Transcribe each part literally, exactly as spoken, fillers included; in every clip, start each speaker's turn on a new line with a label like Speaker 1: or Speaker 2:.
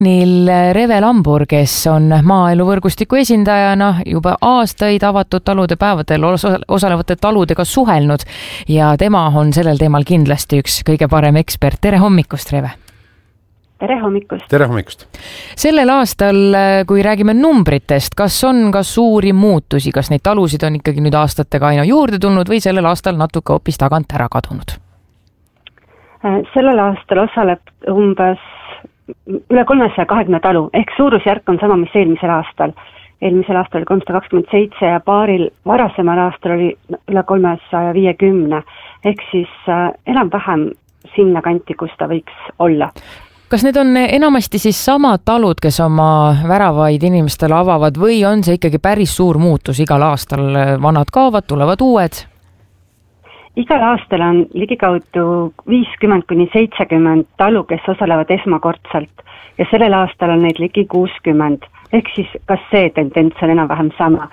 Speaker 1: Neil Reve Lambur, kes on maaeluvõrgustiku esindajana juba aastaid avatud talude päevadel osalevate taludega suhelnud ja tema on sellel teemal kindlasti üks kõige parem ekspert. Tere hommikust, Reve!
Speaker 2: Tere hommikust!
Speaker 3: Tere hommikust!
Speaker 1: Sellel aastal, kui räägime numbritest, kas on ka suuri muutusi, kas neid talusid on ikkagi nüüd aastatega aina juurde tulnud või sellel aastal natuke hoopis tagant ära kadunud?
Speaker 2: Sellel aastal osaleb umbes üle kolmesaja kahekümne talu, ehk suurusjärk on sama, mis eelmisel aastal. Eelmisel aastal oli kolmsada kakskümmend seitse ja paaril varasemal aastal oli üle kolmesaja viiekümne, ehk siis enam-vähem sinna kanti, kus ta võiks olla.
Speaker 1: Kas need on enamasti siis samad talud, kes oma väravaid inimestele avavad või on see ikkagi päris suur muutus igal aastal? Vanad kaovad, tulevad uued?
Speaker 2: Igal aastal on ligikaudu viiskümmend kuni seitsekümmend talu, kes osalevad esmakordselt ja sellel aastal on neid ligi kuuskümmend, ehk siis kas see tendents on enam-vähem sama.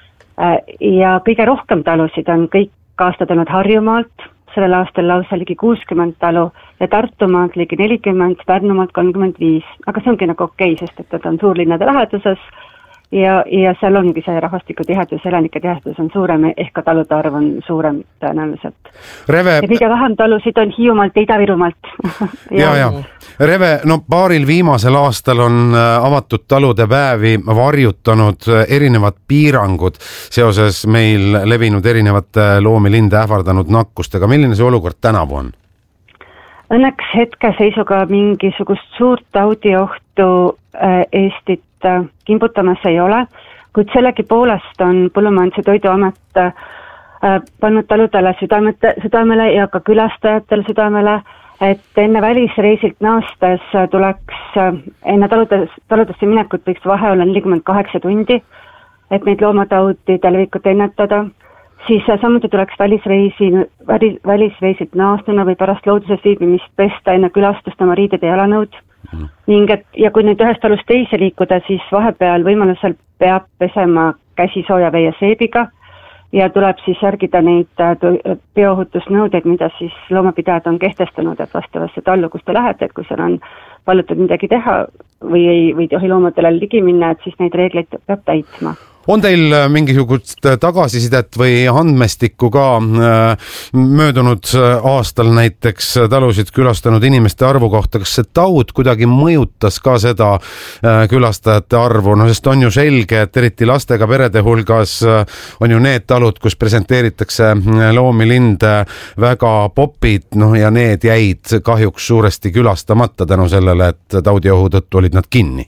Speaker 2: Ja kõige rohkem talusid on kõik aastad olnud Harjumaalt, sellel aastal lausa ligi kuuskümmend talu ja Tartumaalt ligi nelikümmend, Pärnumaalt kolmkümmend viis, aga see ongi nagu okei, sest et ta on suurlinnade läheduses ja, ja seal ongi see rahvastiku tihedus, elanike tihedus on suurem, ehk ka talude arv on suurem tõenäoliselt.
Speaker 3: Reve...
Speaker 2: Ja kõige vähem talusid on Hiiumaalt ja Ida-Virumaalt.
Speaker 3: ja, ja. Reve, no paaril viimasel aastal on avatud talude päevi varjutanud erinevad piirangud seoses meil levinud erinevate loomilinde ähvardanud nakkustega. Milline see olukord tänavu on?
Speaker 2: Õnneks hetkeseisuga mingisugust suurt taudiohtu Eestit kimbutamas ei ole, kuid sellegi poolest on Põllumajandus- ja Toiduamet pannud taludele südamete, südamele ja ka külastajatele südamele, et enne välisreisilt naastes tuleks, enne taludes, taludesse minekut võiks vahe olla nelikümmend kaheksa tundi, et neid loomataudide levikut ennetada. Siis samuti tuleks välisreisi, välisreisilt naastuna või pärast looduses viibimist pesta enne külastust oma riided ja jalanõud. Mm. Ning et, ja kui nüüd ühest talust teise liikuda, siis vahepeal võimalusel peab pesema käsi sooja vee ja seebiga ja tuleb siis järgida neid biohutusnõudeid, mida siis loomapidajad on kehtestanud, et vastavasse tallu, kus te lähete, et kui seal on palutud midagi teha või ei, või tohi loomadele ligi minna, et siis neid reegleid peab täitma.
Speaker 3: On teil mingisugust tagasisidet või andmestikku ka möödunud aastal näiteks talusid külastanud inimeste arvu kohta, kas see taud kuidagi mõjutas ka seda külastajate arvu, no sest on ju selge, et eriti lastega perede hulgas on ju need talud, kus presenteeritakse loomilinde väga popid, noh ja need jäid kahjuks suuresti külastamata tänu sellele, et taudiohu tõttu olid nad kinni.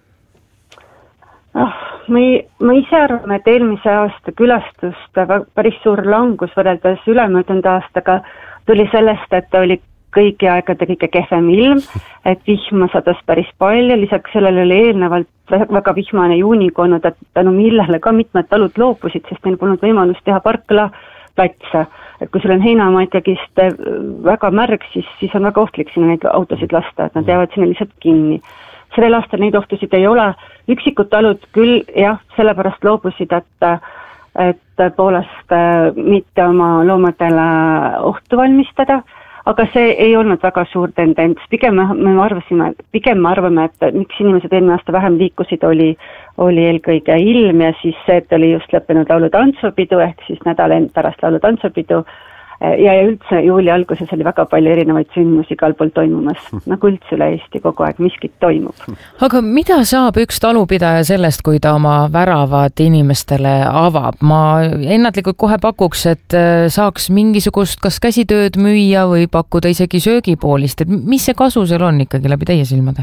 Speaker 2: Oh. Me, me ise arvame, et eelmise aasta külastuste päris suur langus võrreldes ülemöödunud aastaga tuli sellest, et oli kõigi aegade kõige kehvem ilm, et vihma sadas päris palju, lisaks sellele oli eelnevalt väga vihmane juunikuu olnud, et tänu millele ka mitmed talud loopusid, sest neil polnud võimalust teha parklaplatse. Et kui sul on heinamaa ikkagist väga märg, siis, siis on väga ohtlik sinna neid autosid lasta, et nad jäävad sinna lihtsalt kinni. Sellel aastal neid ohtusid ei ole, üksikud talud küll jah, sellepärast loobusid, et, et poolest mitte oma loomadele ohtu valmistada, aga see ei olnud väga suur tendents. Pigem me arvasime, pigem me arvame, et miks inimesed eelmine aasta vähem liikusid, oli, oli eelkõige ilm ja siis see, et oli just lõppenud laulutantsupidu, ehk siis nädal enne pärast laulutantsupidu. Ja, ja üldse juuli alguses oli väga palju erinevaid sündmusi igal pool toimumas, nagu üldse üle Eesti kogu aeg miskit toimub.
Speaker 1: Aga mida saab üks talupidaja sellest, kui ta oma väravad inimestele avab? Ma ennatlikult kohe pakuks, et saaks mingisugust kas käsitööd müüa või pakkuda isegi söögipoolist, et mis see kasu seal on ikkagi läbi teie silmade?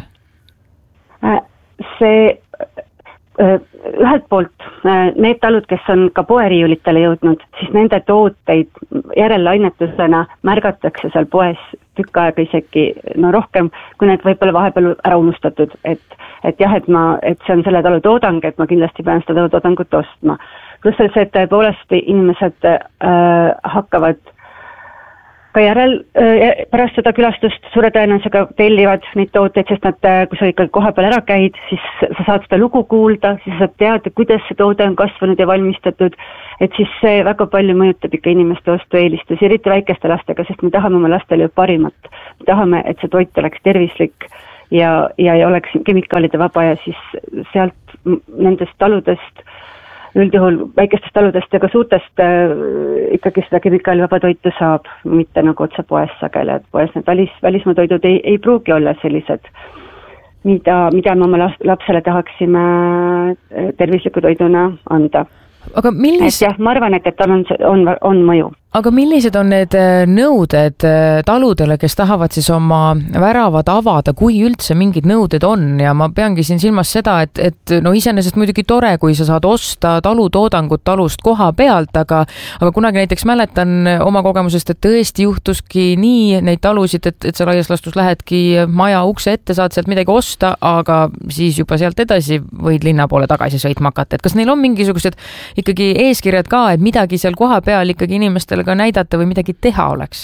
Speaker 2: See ühelt poolt need talud, kes on ka poeriiulitele jõudnud, siis nende tooteid järellainetusena märgatakse seal poes tükk aega isegi no rohkem, kui need võib-olla vahepeal ära unustatud, et, et jah, et, ma, et see on selle talu toodang, et ma kindlasti pean seda toodangut ostma. Pluss see, et tõepoolest inimesed äh, hakkavad ka järel pärast seda külastust suure tõenäosusega tellivad neid tooteid, sest nad, kui sa ikka koha peal ära käid, siis sa saad seda lugu kuulda, siis sa saad teada, kuidas see toode on kasvanud ja valmistatud, et siis see väga palju mõjutab ikka inimeste ostueelistus, eriti väikeste lastega, sest me tahame oma lastele ju parimat. Me tahame, et see toit oleks tervislik ja, ja ei oleks kemikaalide vaba ja siis sealt nendest taludest, üldjuhul väikestest taludest ja ka suurtest äh, ikkagi seda kemikaalivaba toitu saab, mitte nagu otse poes sageli, et poes need välis, välismaa toidud ei, ei pruugi olla sellised, mida, mida me oma lapsele tahaksime tervisliku toiduna anda.
Speaker 1: Aga millis...
Speaker 2: et jah, ma arvan, et, et tal on, on, on mõju.
Speaker 1: Aga millised on need nõuded taludele, kes tahavad siis oma väravad avada, kui üldse mingid nõuded on ja ma peangi siin silmas seda, et, et no iseenesest muidugi tore, kui sa saad osta talutoodangut talust koha pealt, aga, aga kunagi näiteks mäletan oma kogemusest, et tõesti juhtuski nii neid talusid, et, et sa laias lastus lähedki maja ukse ette, saad sealt midagi osta, aga siis juba sealt edasi võid linna poole tagasi sõitma hakata. Et kas neil on mingisugused ikkagi eeskirjad ka, et midagi seal koha peal ikkagi inimestele ka näidata või midagi teha oleks?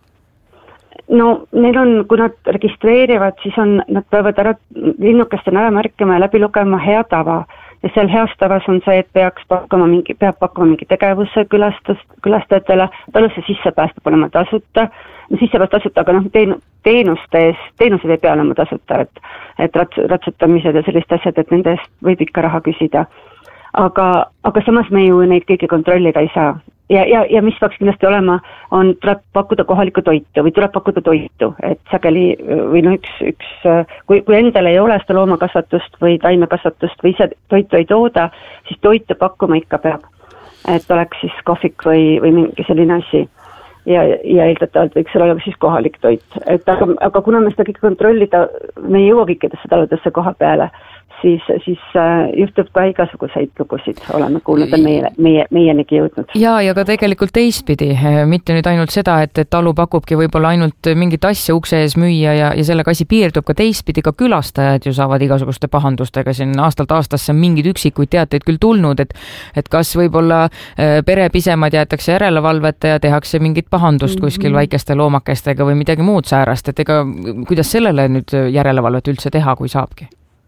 Speaker 2: No neil on, kui nad registreerivad, siis on, nad peavad ära, linnukestena ära märkima ja läbi lugema hea tava. Ja seal heas tavas on see, et peaks pakkuma mingi, peab pakkuma mingi tegevuse külastust, külastajatele, talusse sissepääs peab olema tasuta, no sissepääs tasuta, aga noh, teen, teenuste ees, teenused ei pea olema tasuta, et, et rats, ratsutamised ja sellist asjad, et nende eest võib ikka raha küsida. Aga, aga samas me ju neid kõiki kontrollida ei saa. Ja, ja, ja mis peaks kindlasti olema, on, tuleb pakkuda kohalikku toitu või tuleb pakkuda toitu, et sageli või no üks, üks kui, kui endal ei ole seda loomakasvatust või taimekasvatust või ise toitu ei tooda, siis toitu pakkuma ikka peab. Et oleks siis kohvik või, või mingi selline asi. Ja, ja eeldatavalt võiks seal olla siis kohalik toit. Et aga, aga kuna me seda kõik kontrollida, me ei jõua kõikidesse taludesse koha peale, siis, siis äh, juhtub ka igasuguseid lugusid, oleme kuulnud, on meie, meie, meienigi jõudnud.
Speaker 1: Ja, ja ka tegelikult teistpidi, mitte nüüd ainult seda, et, et talu pakubki võib-olla ainult mingit asja ukse ees müüa ja, ja sellega asi piirdub, ka teistpidi, ka külastajad ju saavad igasuguste pahandustega siin aastalt aastasse mingid üksikuid teateid küll tulnud, et, et kas võib-olla pere pisemad jäetakse järelevalvete ja tehakse mingit pahandust mm-hmm. kuskil väikeste loomakestega või midagi muud säärast, et ega kuidas sellele nüüd järelevalvet üldse teha, kui saabki?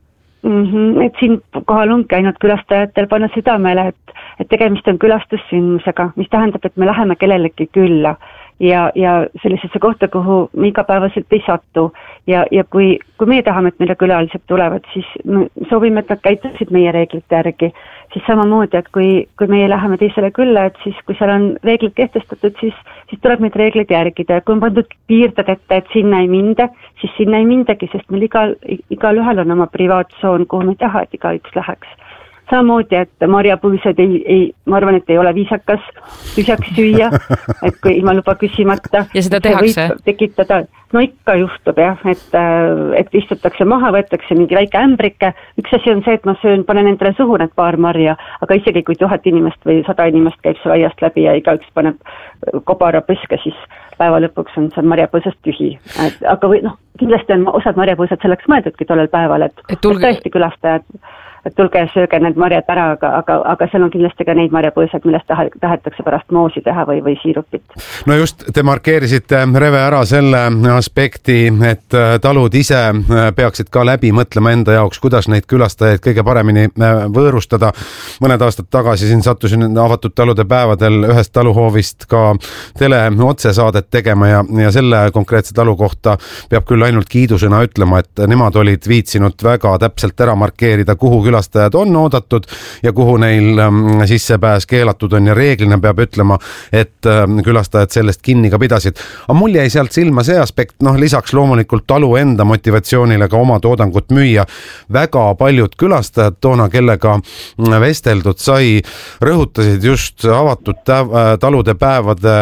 Speaker 2: Mm-hmm. Et siin kohal ongi ainult külastajatel panna südamele, et, et tegemist on külastussündmusega, mis tähendab, et me läheme kellelegi külla ja, ja sellisesse kohta, kuhu me igapäevaselt ei satu ja, ja kui, kui meie tahame, et meile külalised tulevad, siis me soovime, et nad käitusid meie reeglite järgi, siis samamoodi, et kui, kui meie läheme teisele külla, et siis kui seal on reeglid kehtestatud, siis, siis tuleb neid reegleid järgida ja kui on pandud piirded ette, et sinna ei minda, siis sinna ei mindagi, sest meil igal, igal ühel on oma privaatsoon, kuhu me ei taha, et iga üks läheks. Samamoodi, et marjapõõsad ei, ei, ma arvan, et ei ole viisakas tühjaks süüa, et kui ilma luba küsimata.
Speaker 1: Ja seda tehakse?
Speaker 2: Tekitada, no ikka juhtub jah, et, et istutakse maha, võetakse mingi väike ämbrike. Üks asi on see, et ma söön, panen endale suhu need paar marja, aga isegi kui tuhat inimest või sada inimest käib seal aiast läbi ja iga üks paneb kobara põske, siis päeva lõpuks on see marjapõõsast tühi. Et, aga või, noh, kindlasti on osad marjapõõsad selleks mõeldudki tollel päeval, et, et, tulge... et tõesti külastajad et tulge ja sööge need marjad ära, aga, aga, aga seal on kindlasti ka neid marjapõõsad, millest tahetakse pärast moosi teha või, või siirupit.
Speaker 3: No just, te markeerisite, Reve, ära selle aspekti, et talud ise peaksid ka läbi mõtlema enda jaoks, kuidas neid külastajaid kõige paremini võõrustada. Mõned aastad tagasi siin sattusin avatud talude päevadel ühest taluhoovist ka tele otsesaadet tegema ja, ja selle konkreetse talu kohta peab küll ainult kiidusena ütlema, et nemad olid viitsinud väga täpselt ära markeerida, kuhu külastajad külastajad on oodatud ja kuhu neil sissepääs keelatud on ja reeglina peab ütlema, et külastajad sellest kinni ka pidasid. Aga mul jäi sealt silma see aspekt, noh lisaks loomulikult talu enda motivatsioonile ka oma toodangut müüa. Väga paljud külastajad toona, kellega vesteldud sai, rõhutasid just avatud talude päevade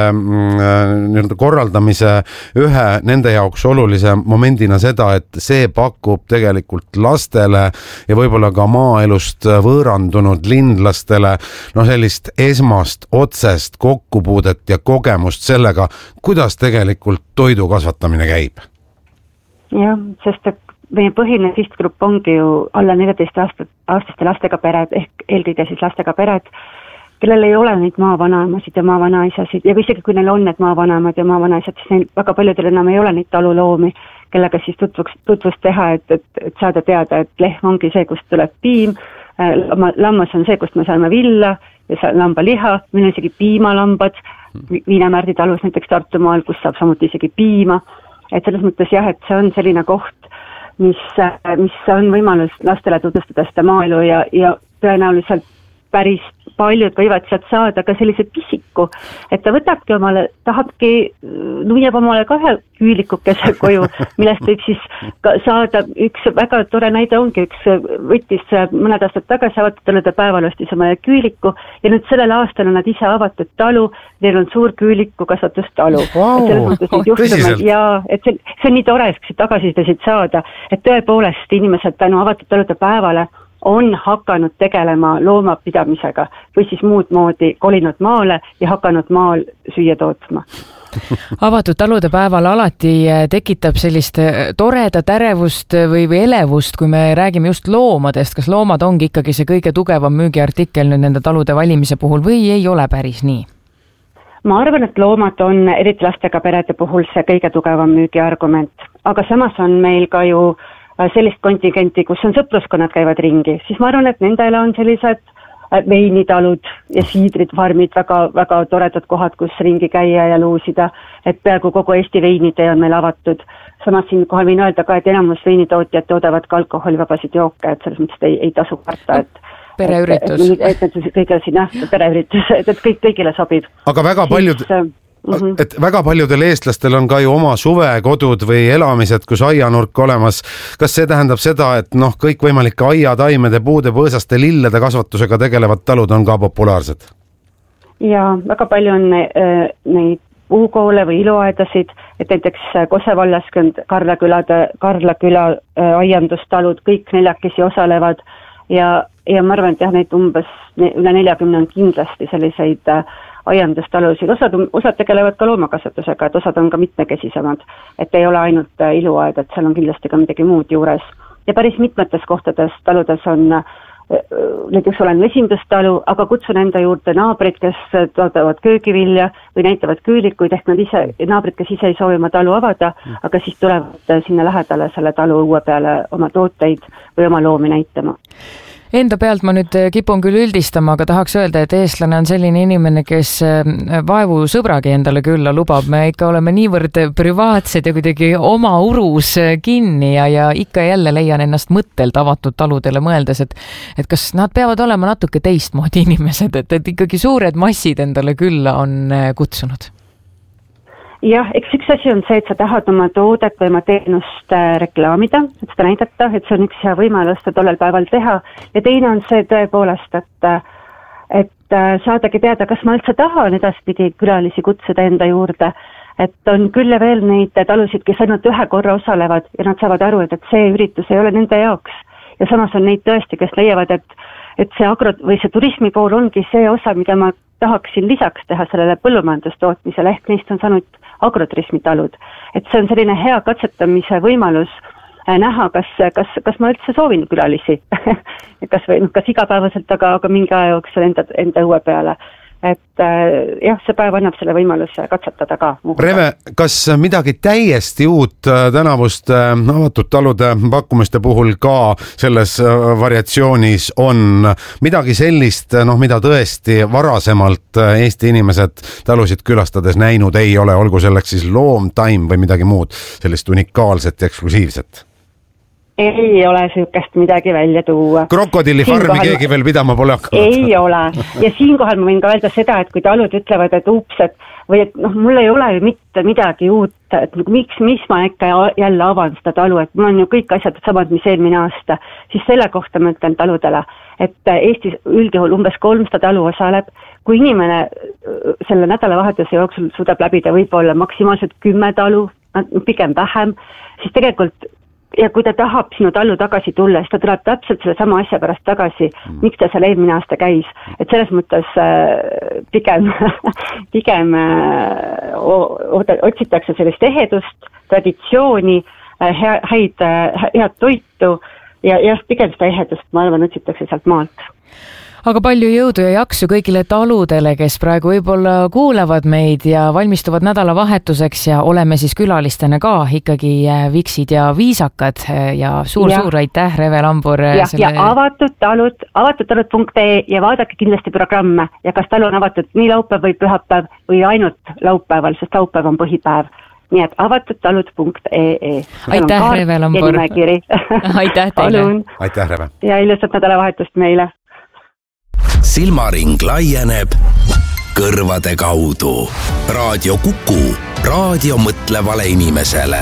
Speaker 3: korraldamise ühe nende jaoks olulise momendina seda, et see pakub tegelikult lastele ja võib-olla ka maaelust võõrandunud linlastele no sellist esmast otsest kokkupuudet ja kogemust sellega, kuidas tegelikult toidu kasvatamine käib.
Speaker 2: Jah, sest et meie põhiline sihtgrupp ongi ju alla neljateist aastat, aastaste lastega pered ehk eelkõige siis lastega pered, kellel ei ole neid maavanaemasid ja maavanaisasid ja isegi kui neil on need maavanaemad ja maavanaisad, siis neil väga paljudel enam ei ole neid taluloomi, kellega siis tutvuks, tutvust teha, et, et, et saada teada, et lehm ongi see, kust tuleb piim, lammas on see, kust me saame villa ja lambaliha, meil on isegi piimalambad, Viinemärdi talus näiteks Tartumaal, kus saab samuti isegi piima, et selles mõttes jah, et see on selline koht, mis, mis on võimalus lastele tutvustada seda maaelu ja, ja tõenäoliselt päris paljud võivad sealt saada ka sellise pisiku, et ta võtabki omale, tahabki, nuiab omale kahe küülikukese koju, millest võib siis ka saada üks väga tore näide ongi, üks võttis mõned aastad tagasi avatud talude päeval ostis omale küüliku ja nüüd sellel aastal on nad ise avatud talu, neil on suur küüliku kasvatustalu.
Speaker 3: Wow,
Speaker 2: et selles mõttes neid juhtumeid ja et see, see on nii tore, et tagasisidesid saada, et tõepoolest inimesed tänu avatud talude päevale on hakanud tegelema loomapidamisega või siis muud moodi kolinud maale ja hakanud maal süüa tootma.
Speaker 1: Avatud talude päeval alati tekitab sellist toredat ärevust või, või elevust, kui me räägime just loomadest. Kas loomad ongi ikkagi see kõige tugevam müügiartikkel nüüd nende talude valimise puhul või ei ole päris nii?
Speaker 2: Ma arvan, et loomad on eriti lastega perede puhul see kõige tugevam müügiargument, aga samas on meil ka ju sellist kontingenti, kus on sõpruskonnad käivad ringi, siis ma arvan, et nendele on sellised veinitalud ja siidridfarmid väga, väga toredad kohad, kus ringi käia ja luusida, et peaaegu kogu Eesti veinitee on meil avatud. Samas siin kohal võin öelda ka, et enamus veinitootjad toodavad ka alkoholivabasid jooke, et selles mõttes ei, ei tasu karta, et
Speaker 1: pereüritus.
Speaker 2: Et, et, et, et kõigile siin jah, pereüritus, et, et kõik, kõigile sobib.
Speaker 3: Aga väga paljud... Siis, Mm-hmm. et väga paljudel eestlastel on ka ju oma suvekodud või elamised, kus aianurk olemas. Kas see tähendab seda, et noh, kõikvõimalike aiataimede, puude, põõsaste, lillede kasvatusega tegelevad talud on ka populaarsed?
Speaker 2: Ja väga palju on äh, neid puukoole või iluaedasid, et näiteks Kose vallas Karla külade, Karla küla äh, aiandustalud, kõik neljakesi osalevad ja, ja ma arvan, et jah, neid umbes üle neljakümne on kindlasti selliseid äh, aiandustalusid, osad, osad tegelevad ka loomakasvatusega, et osad on ka mitmekesisemad, et ei ole ainult iluaed, et seal on kindlasti ka midagi muud juures. Ja päris mitmetes kohtades taludes on, näiteks olen mesindustalu, aga kutsun enda juurde naabrid, kes toodavad köögivilja või näitavad küülikuid, ehk nad ise, naabrid, kes ise ei soovi oma talu avada, aga siis tulevad sinna lähedale selle talu uue peale oma tooteid või oma loomi näitama.
Speaker 1: Enda pealt ma nüüd kipun küll üldistama, aga tahaks öelda, et eestlane on selline inimene, kes vaevu sõbragi endale külla lubab. Me ikka oleme niivõrd privaatsed ja kuidagi oma urus kinni ja, ja ikka jälle leian ennast mõttelt avatud taludele mõeldes, et, et kas nad peavad olema natuke teistmoodi inimesed, et, et ikkagi suured massid endale külla on kutsunud.
Speaker 2: Jah, eks üks asi on see, et sa tahad oma toodet või oma teenust reklaamida, et seda näidata, et see on üks hea võimalus seda tollel päeval teha ja teine on see tõepoolest, et, et saadagi teada, kas ma üldse tahan edaspidi külalisi kutsuda enda juurde, et on küll ja veel neid talusid, kes ainult ühe korra osalevad ja nad saavad aru, et, et see üritus ei ole nende jaoks ja samas on neid tõesti, kes leiavad, et, et see agro- või see turismi pool ongi see osa, mida ma tahaksin lisaks teha sellele põllumajandustootmisele, ehk neist on saanud agroturismitalud. Et see on selline hea katsetamise võimalus näha, kas, kas, kas ma üldse soovin külalisi. kas, või, kas igapäevaselt, aga, aga mingi aja jooksul enda, enda õue peale. Et jah, see päev annab selle võimaluse katsetada ka.
Speaker 3: Reve, kas midagi täiesti uut tänavust avatud talude pakkumiste puhul ka selles variatsioonis on midagi sellist, noh, mida tõesti varasemalt Eesti inimesed talusid külastades näinud ei ole, olgu selleks siis loom, taim või midagi muud, sellist unikaalset ja eksklusiivset?
Speaker 2: Ei ole sihukest midagi välja tuua.
Speaker 3: Krokodillifarmi siinkohal... keegi veel pidama pole hakanud.
Speaker 2: Ei ole. Ja siinkohal ma võin ka öelda seda, et kui talud ütlevad, et ups, et või et noh, mul ei ole ju mitte midagi uut, et miks, mis ma ikka jälle avan seda talu, et mul on ju kõik asjad samad, mis eelmine aasta, siis selle kohta ma ütlen taludele, et Eestis üldjuhul umbes kolmsada talu osaleb, kui inimene selle nädalavahetuse jooksul suudab läbida võib-olla maksimaalselt kümme talu, pigem vähem, siis tegelikult ja kui ta tahab sinu tallu tagasi tulla, siis ta tuleb täpselt selle sama asja pärast tagasi, miks ta seal eelmine aasta käis. Et selles mõttes äh, pigem, pigem äh, otsitakse sellist ehedust, traditsiooni, äh, häid, äh, head toitu ja, ja pigem seda ehedust, ma arvan, otsitakse sealt maalt.
Speaker 1: Aga palju jõudu ja jaksu kõigile taludele, kes praegu võib-olla kuulevad meid ja valmistuvad nädalavahetuseks ja oleme siis külalistena ka ikkagi viksid ja viisakad ja suur-suur aitäh, Reve Lambur.
Speaker 2: Ja, selle... ja avatud talud, avatudtalud punkt ee ja vaadake kindlasti programme ja kas talu on avatud nii laupäev või pühapäev või ainult laupäeval, sest laupäev on põhipäev. nii et avatudtalud punkt ee.
Speaker 1: Aitäh, Reve Lambor! Aitäh teile!
Speaker 3: Aitäh, Reve!
Speaker 2: Ja ilusat nädalavahetust meile!
Speaker 4: Silmaring laieneb kõrvade kaudu. Raadio Kuku, raadio mõtlevale inimesele.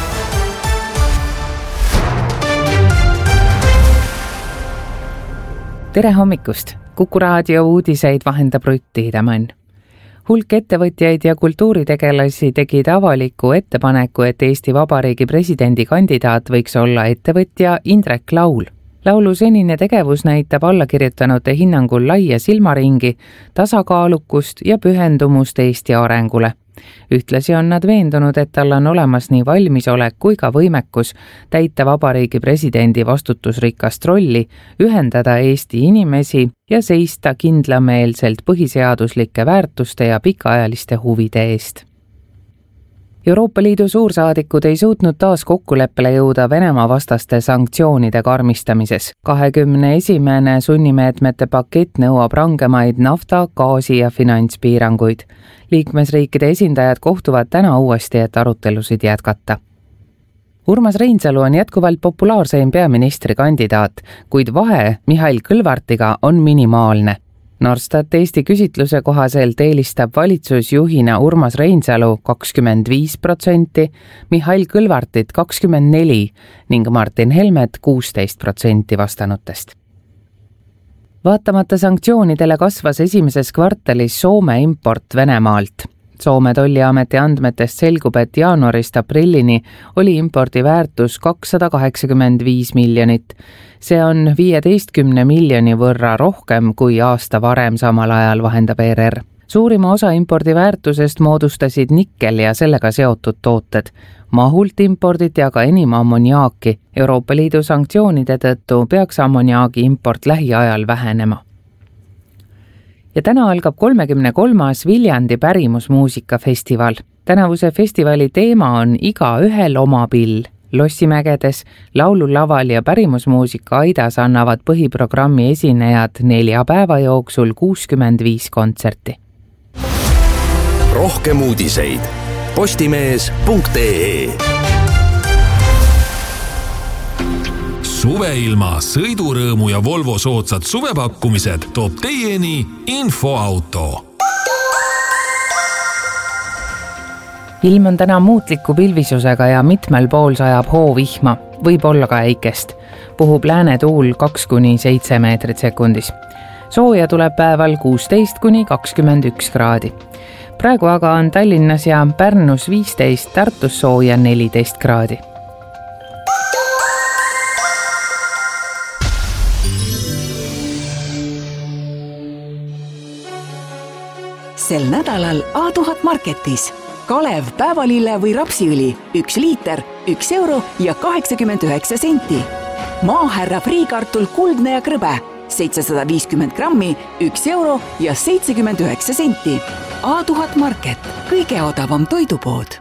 Speaker 5: Tere hommikust! Kuku raadio uudiseid vahendab Rutt Tiidemann. Hulk ettevõtjaid ja kultuuritegelasi tegid avaliku ettepaneku, et Eesti Vabariigi presidendi kandidaat võiks olla ettevõtja Indrek Laul. Laulu senine tegevus näitab allakirjutanute hinnangul laia silmaringi, tasakaalukust ja pühendumust Eesti arengule. Ühtlasi on nad veendunud, et tal on olemas nii valmisolek kui ka võimekus täita Vabariigi presidendi vastutusrikast rolli, ühendada Eesti inimesi ja seista kindlameelselt põhiseaduslike väärtuste ja pikaajaliste huvide eest. Euroopa Liidu suursaadikud ei suutnud taas kokkuleppele jõuda Venemaa vastaste sanktsioonide karmistamises. kahekümne esimene sunnimeetmete pakett nõuab rangemaid nafta, gaasi ja finantspiiranguid. Liikmesriikide esindajad kohtuvad täna uuesti, et arutelusid jätkata. Urmas Reinsalu on jätkuvalt populaarseim peaministrikandidaat, kuid vahe Mihhail Kõlvartiga on minimaalne. Norstat Eesti küsitluse kohaselt eelistab valitsusjuhina Urmas Reinsalu kakskümmend viis protsenti, Mihhail Kõlvartit kakskümmend neli ning Martin Helmet kuusteist protsenti vastanutest. Vaatamata sanktsioonidele kasvas esimeses kvartalis Soome import Venemaalt. Soome tolliameti andmetest selgub, et jaanuarist aprillini oli impordi väärtus kakssada kaheksakümmend viis miljonit. See on viieteistkümne miljoni võrra rohkem kui aasta varem samal ajal, vahendab E R R. Suurima osa impordi väärtusest moodustasid nikkel ja sellega seotud tooted. Mahult imporditi aga enim ammoniaaki. Euroopa Liidu sanktsioonide tõttu peaks ammoniaagi import lähiajal vähenema. Ja täna algab kolmekümne kolmas Viljandi pärimusmuusikafestival. Tänavuse festivali teema on Iga ühel oma pill. Lossimägedes, laululaval ja pärimusmuusika aidas annavad põhiprogrammi esinejad nelja päeva jooksul kuuskümmend viis kontserti.
Speaker 4: Rohkem uudiseid postimees punkt ee.
Speaker 6: Suveilma, sõidurõõmu ja Volvo soodsad suvepakkumised toob teieni Infoauto.
Speaker 5: Ilm on täna muutliku pilvisusega ja mitmel pool sajab hoovihma, võib olla ka äikest. Puhub lääne tuul kaks kuni seitse meetrit sekundis. Sooja tuleb päeval kuusteist kuni kakskümmend üks kraadi. Praegu aga on Tallinnas ja Pärnus viisteist, Tartus sooja neliteist kraadi.
Speaker 7: Sel nädalal A tuhat Marketis. Kalev, päevalille või rapsiõli, üks liiter, üks euro ja kaheksakümmend üheksa senti. Maahärra friikartul kuldne ja krõbe, seitsesada viiskümmend grammi, üks euro ja seitsekümmend üheksa senti. A tuhat Market, kõige odavam toidupood.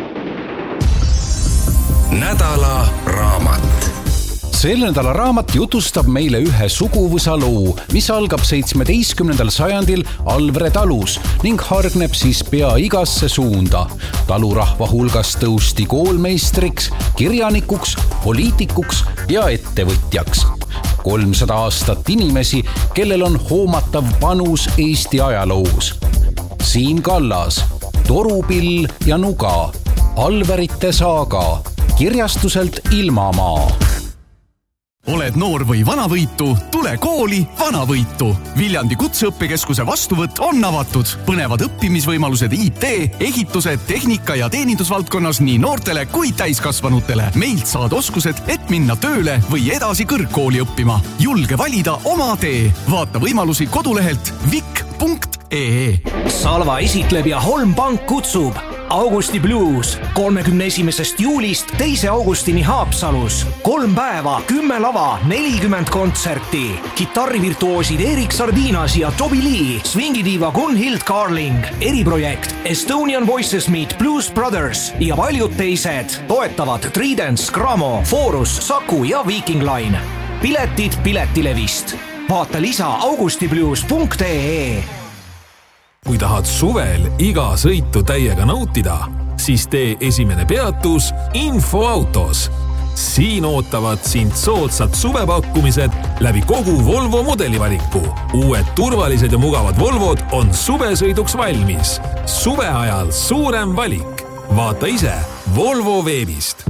Speaker 4: Nädala raamat.
Speaker 8: Selle nädala raamat jutustab meile ühe suguvõsa loo, mis algab seitsmeteistkümnendal sajandil Alvre talus ning hargneb siis pea igasse suunda. Talurahva hulgas tõusti koolmeistriks, kirjanikuks, poliitikuks ja ettevõtjaks. kolmsada aastat inimesi, kellel on hoomatav panus Eesti ajaloos. Siim Kallas, Torupill ja Nuga, Alverite saaga, kirjastuselt Ilmamaa.
Speaker 9: Oled noor või vanavõitu, tule kooli Vanavõitu. Viljandi kutseõppekeskuse vastuvõtt on avatud. Põnevad õppimisvõimalused I T, ehitused, tehnika ja teenindusvaldkonnas nii noortele kui täiskasvanutele. Meilt saad oskused, et minna tööle või edasi kõrgkooli õppima. Julge valida oma tee. Vaata võimalusi kodulehelt vik punkt ee.
Speaker 10: Salva esitleb ja Holm Pank kutsub. Augusti Blues kolmekümne esimesest juulist teise augustini Haapsalus. Kolm päeva, kümme lava, nelikümmend kontserti. Kitarrivirtuoosid Erik Sardinas ja Toby Lee, swingidiiva Gunhild Carling, eriprojekt Estonian Voices Meet Blues Brothers ja paljud teised. Toetavad Tridents, Gramo, Forus, Saku ja Viking Line. Piletid Piletilevist. Vaata lisa augustiblues punkt ee.
Speaker 6: Kui tahad suvel iga sõitu täiega nautida, siis tee esimene peatus Infoautos. Siin ootavad sind soodsad suvepakkumised läbi kogu Volvo mudelivaliku. Uued turvalised ja mugavad Volvod on suvesõiduks valmis. Suve ajal suurem valik. Vaata ise Volvo veebist.